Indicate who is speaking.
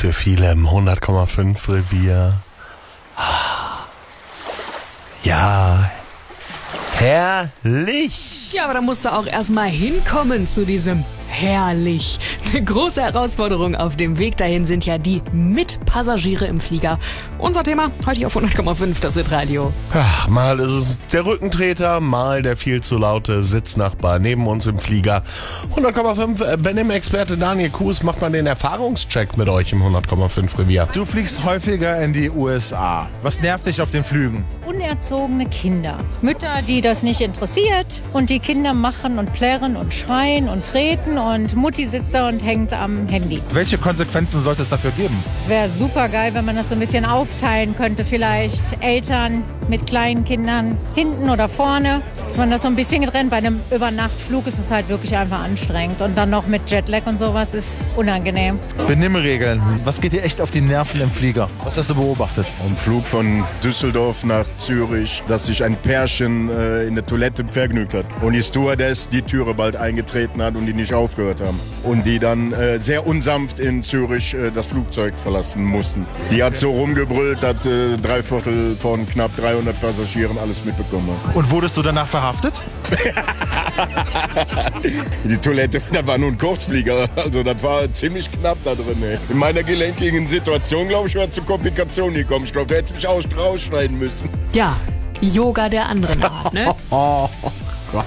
Speaker 1: für viele im 100,5 Revier. Ja, herrlich.
Speaker 2: Ja, aber da musst du auch erstmal hinkommen zu diesem herrlich. Eine große Herausforderung auf dem Weg dahin sind ja die Mitpassagiere im Flieger. Unser Thema heute hier auf 100,5, das Hitradio.
Speaker 1: Ach, mal ist es der Rückentreter, mal der viel zu laute Sitznachbar neben uns im Flieger. 100,5 Benim-Experte Daniel Kuhs macht mal den Erfahrungscheck mit euch im 100,5 Revier.
Speaker 3: Du fliegst häufiger in die USA. Was nervt dich auf den Flügen?
Speaker 4: Unerzogene Kinder. Mütter, die das nicht interessiert und die Kinder machen und plärren und schreien und treten und Mutti sitzt da und hängt am Handy.
Speaker 3: Welche Konsequenzen sollte es dafür geben?
Speaker 4: Es wäre super geil, wenn man das so ein bisschen aufteilen könnte. Vielleicht Eltern mit kleinen Kindern hinten oder vorne, dass man das so ein bisschen getrennt. Bei einem Übernachtflug ist es halt wirklich einfach anstrengend. Und dann noch mit Jetlag und sowas ist unangenehm.
Speaker 3: Benimmregeln. Was geht dir echt auf die Nerven im Flieger? Was hast du beobachtet?
Speaker 5: Am Flug von Düsseldorf nach Zürich, dass sich ein Pärchen in der Toilette vergnügt hat. Und die Stewardess die Türe bald eingetreten hat und die nicht aufgehört haben. Und die dann sehr unsanft in Zürich das Flugzeug verlassen mussten. Die hat so rumgebrüllt, dass 3/4 von knapp 300 Passagieren alles mitbekommen hat.
Speaker 3: Und wurdest du danach verhaftet?
Speaker 5: Die Toilette, da war nur ein Kurzflieger, also das war ziemlich knapp da drin. Ey. In meiner gelenkigen Situation, glaube ich, wäre zu Komplikationen gekommen. Ich glaube, da hätte ich mich rausschneiden müssen.
Speaker 2: Ja, Yoga der anderen Art, ne?